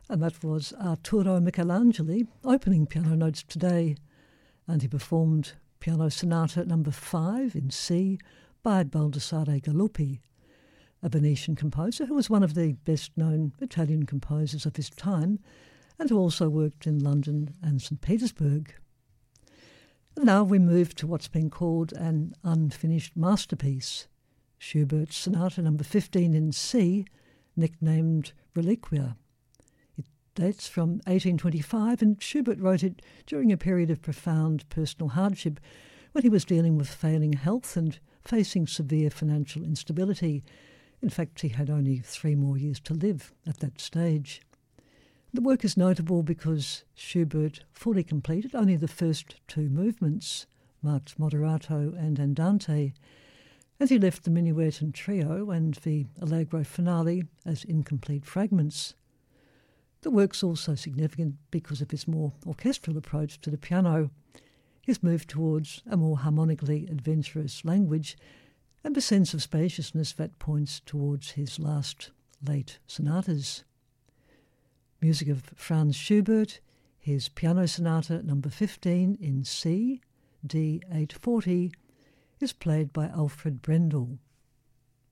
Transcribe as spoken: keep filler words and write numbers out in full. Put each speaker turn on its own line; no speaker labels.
And that was Arturo Michelangeli opening Piano Notes today, and he performed Piano Sonata number five in C by Baldassare Galuppi, a Venetian composer who was one of the best-known Italian composers of his time and who also worked in London and Saint Petersburg. And now we move to what's been called an unfinished masterpiece, Schubert's Sonata number fifteen in C, nicknamed Reliquia. It dates from eighteen twenty-five, and Schubert wrote it during a period of profound personal hardship when he was dealing with failing health and facing severe financial instability. In fact, he had only three more years to live at that stage. The work is notable because Schubert fully completed only the first two movements, marked Moderato and Andante, and he left the minuet and trio and the allegro finale as incomplete fragments. The work's also significant because of his more orchestral approach to the piano, his move towards a more harmonically adventurous language, and a sense of spaciousness that points towards his last late sonatas. Music of Franz Schubert, his Piano Sonata number fifteen in C, D eight forty, is played by Alfred Brendel.